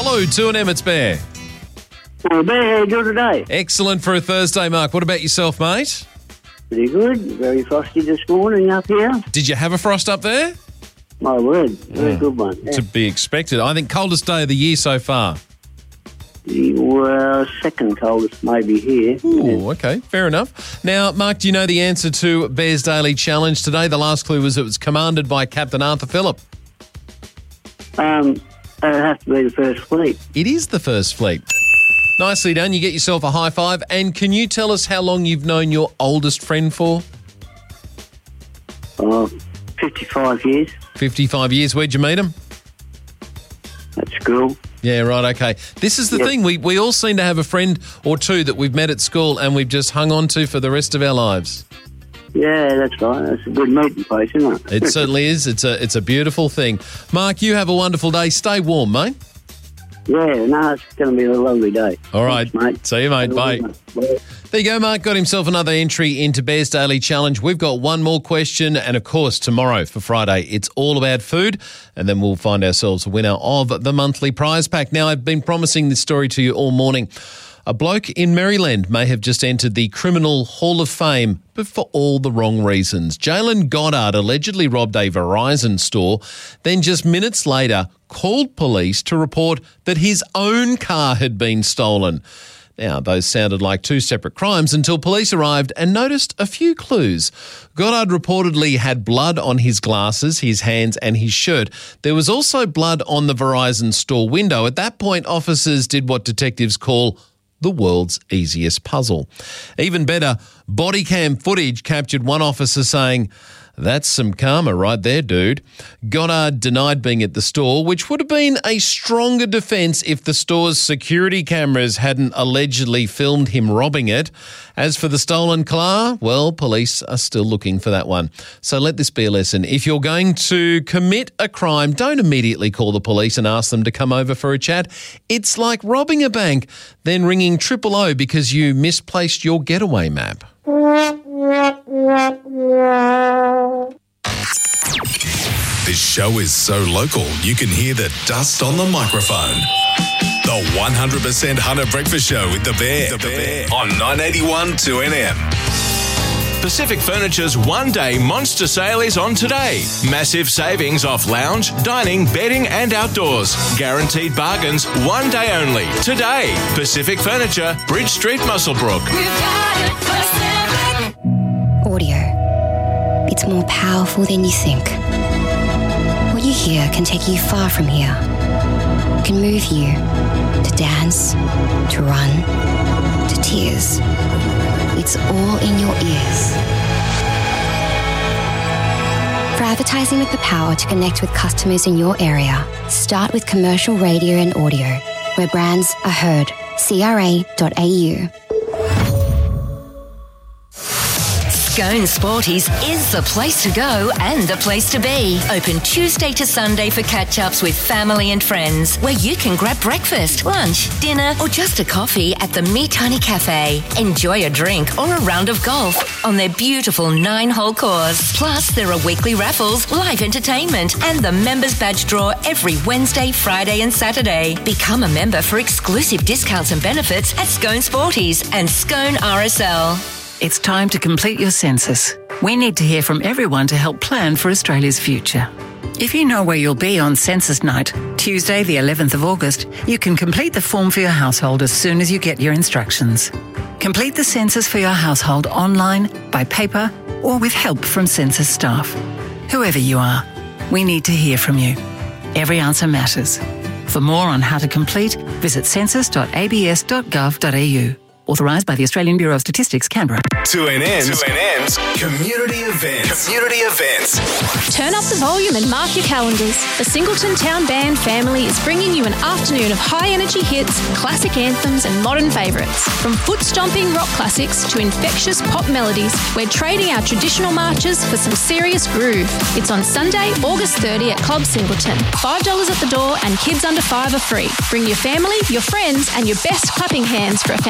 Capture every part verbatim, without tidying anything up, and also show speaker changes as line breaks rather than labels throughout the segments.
Hello, two N M, it's Bear.
Well, Bear, how you doing today?
Excellent for a Thursday, Mark. What about yourself, mate?
Pretty good. Very frosty this morning up here.
Did you have a frost up there?
My word. Very good one. Yeah.
To be expected. I think coldest day of the year so far.
Well, second coldest maybe here.
Ooh, okay. Fair enough. Now, Mark, do you know the answer to Bear's Daily Challenge today? The last clue was it was commanded by Captain Arthur Phillip.
Um, it'd have to be the First Fleet.
It is the First Fleet. Nicely done. You get yourself a high five. And can you tell us how long you've known your oldest friend for?
Oh, fifty-five years.
fifty-five years. Where'd you meet him?
At school.
Yeah, right, okay. This is the
Yep.
thing. We, we all seem to have a friend or two that we've met at school and we've just hung on to for the rest of our lives.
Yeah, that's right. That's a good meeting place, isn't it?
It certainly is. It's a, it's a beautiful thing. Mark, you have a wonderful day. Stay warm, mate.
Yeah, no, it's going to be a lovely day.
All right.
Thanks, mate.
See you, mate. Bye.
Bye.
There you go, Mark. Got himself another entry into Bear's Daily Challenge. We've got one more question. And, of course, tomorrow for Friday, it's all about food. And then we'll find ourselves a winner of the monthly prize pack. Now, I've been promising this story to you all morning. A bloke in Maryland may have just entered the Criminal Hall of Fame, but for all the wrong reasons. Jalen Goddard allegedly robbed a Verizon store, then just minutes later called police to report that his own car had been stolen. Now, those sounded like two separate crimes until police arrived and noticed a few clues. Goddard reportedly had blood on his glasses, his hands and his shirt. There was also blood on the Verizon store window. At that point, officers did what detectives call the world's easiest puzzle. Even better, body cam footage captured one officer saying, "That's some karma right there, dude." Goddard denied being at the store, which would have been a stronger defence if the store's security cameras hadn't allegedly filmed him robbing it. As for the stolen car, well, police are still looking for that one. So let this be a lesson. If you're going to commit a crime, don't immediately call the police and ask them to come over for a chat. It's like robbing a bank, then ringing triple O because you misplaced your getaway map.
This show is so local, you can hear the dust on the microphone. The one hundred percent Hunter Breakfast Show with The Bear, the Bear. On nine eighty-one two N M.
Pacific Furniture's one-day monster sale is on today. Massive savings off lounge, dining, bedding and outdoors. Guaranteed bargains one day only. Today, Pacific Furniture, Bridge Street, Muswellbrook.
Audio. It's more powerful than you think. What you hear can take you far from here. It can move you to dance, to run, to tears. It's all in your ears. For advertising with the power to connect with customers in your area, start with commercial radio and audio, where brands are heard. C R A dot A U.
Scone Sporties is the place to go and the place to be. Open Tuesday to Sunday for catch-ups with family and friends, where you can grab breakfast, lunch, dinner, or just a coffee at the Meat Honey Cafe. Enjoy a drink or a round of golf on their beautiful nine-hole course. Plus, there are weekly raffles, live entertainment, and the members badge draw every Wednesday, Friday, and Saturday. Become a member for exclusive discounts and benefits at Scone Sporties and Scone R S L.
It's time to complete your census. We need to hear from everyone to help plan for Australia's future. If you know where you'll be on census night, Tuesday the eleventh of August, you can complete the form for your household as soon as you get your instructions. Complete the census for your household online, by paper, or with help from census staff. Whoever you are, we need to hear from you. Every answer matters. For more on how to complete, visit census dot a b s dot gov dot a u. Authorised by the Australian Bureau of Statistics, Canberra.
two N M's, two N M's community events. Community events.
Turn up the volume and mark your calendars. The Singleton Town Band family is bringing you an afternoon of high-energy hits, classic anthems and modern favourites. From foot-stomping rock classics to infectious pop melodies, we're trading our traditional marches for some serious groove. It's on Sunday, August thirtieth at Club Singleton. five dollars at the door and kids under five are free. Bring your family, your friends and your best clapping hands for a fantastic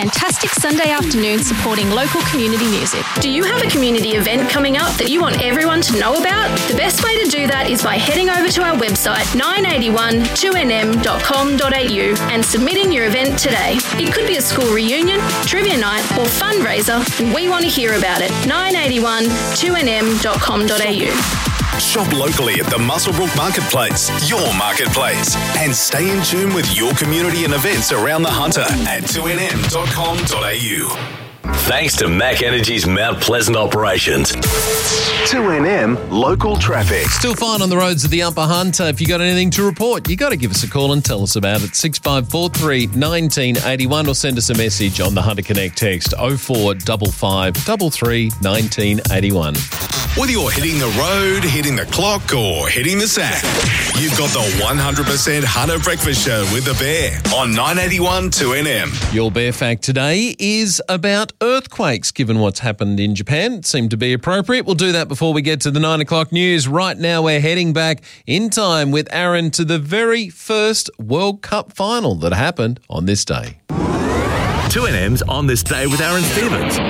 classic Sunday afternoon supporting local community music. Do you have a community event coming up that you want everyone to know about? The best way to do that is by heading over to our website nine eighty-one two n m dot com dot a u and submitting your event today. It could be a school reunion, trivia night or fundraiser, and we want to hear about it. nine eighty-one two n m dot com dot a u.
Shop locally at the Muswellbrook Marketplace, your marketplace, and stay in tune with your community and events around the Hunter at two n m dot com dot a u.
Thanks to Mac Energy's Mount Pleasant operations.
two N M local traffic.
Still fine on the roads of the Upper Hunter. If you got anything to report, you got to give us a call and tell us about it. six five four three one nine eight one or send us a message on the Hunter Connect text oh four five five three three one nine eight one.
Whether you're hitting the road, hitting the clock, or hitting the sack, you've got the one hundred percent Hunter Breakfast Show with the Bear on nine eighty-one two N M.
Your Bear fact today is about earthquakes, given what's happened in Japan. It seemed to be appropriate. We'll do that before we get to the nine o'clock news. Right now, we're heading back in time with Aaron to the very first World Cup final that happened on this day.
two N M's On This Day with Aaron Stevens.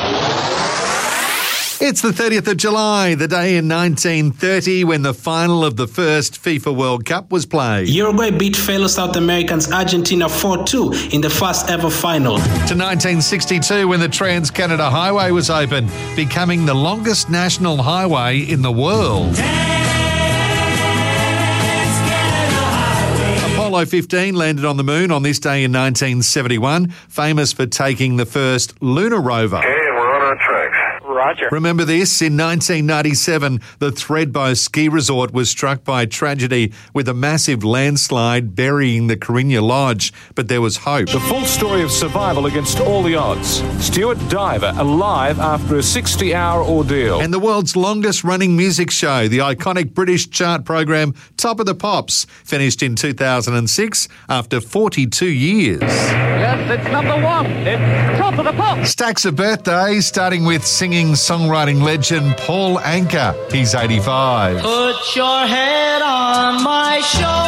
It's the thirtieth of July, the day in nineteen thirty when the final of the first FIFA World Cup was played.
Uruguay beat fellow South Americans Argentina four two in the first ever final.
To nineteen sixty-two when the Trans-Canada Highway was opened, becoming the longest national highway in the world. Apollo fifteen landed on the moon on this day in nineteen seventy-one, famous for taking the first lunar rover.
Okay, we're on our tracks. Roger.
Remember this? In nineteen ninety-seven, the Thredbo ski resort was struck by tragedy with a massive landslide burying the Carina Lodge, but there was hope.
The full story of survival against all the odds. Stuart Diver alive after a sixty-hour ordeal.
And the world's longest-running music show, the iconic British chart program Top of the Pops, finished in two thousand six after forty-two years.
Yes, it's number one. It's Top of the Pops.
Stacks of birthdays, starting with singing songwriting legend Paul Anka. He's eighty-five.
Put your head on my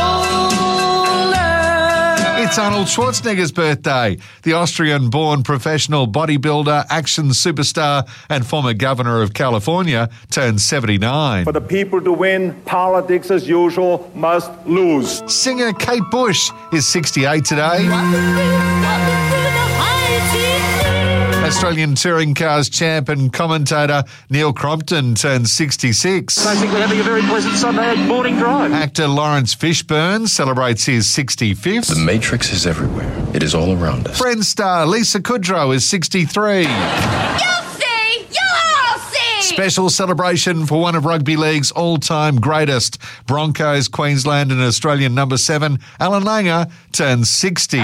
shoulder.
It's Arnold Schwarzenegger's birthday. The Austrian-born professional bodybuilder, action superstar, and former governor of California turns seventy-nine.
For the people to win, politics as usual must lose.
Singer Kate Bush is sixty-eight today. Australian touring cars champ and commentator Neil Crompton turns sixty-six.
I think we're having a very pleasant Sunday morning drive.
Actor Lawrence Fishburne celebrates his sixty-fifth.
The Matrix is everywhere. It is all around us.
Friends star Lisa Kudrow is sixty-three.
You'll see! You'll all see!
Special celebration for one of rugby league's all-time greatest. Broncos, Queensland and Australian number seven, Alan Langer, turns sixty.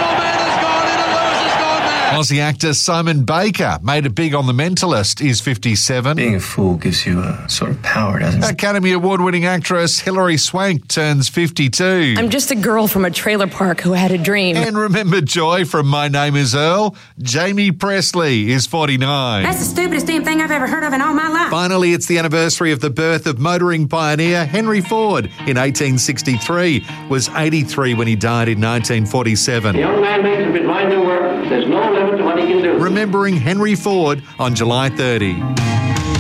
Aussie actor Simon Baker made it big on The Mentalist, is fifty-seven.
Being a fool gives you a sort of power, doesn't it?
Academy Award-winning actress Hilary Swank turns fifty-two.
I'm just a girl from a trailer park who had a dream.
And remember Joy from My Name is Earl? Jamie Presley is forty-nine.
That's the stupidest damn thing I've ever heard of in all my life.
Finally, it's the anniversary of the birth of motoring pioneer Henry Ford in eighteen sixty-three. Was eighty-three when he died in nineteen forty-seven.
The young man makes a bit mind to work. There's no limit to what he can do.
Remembering Henry Ford on July thirtieth.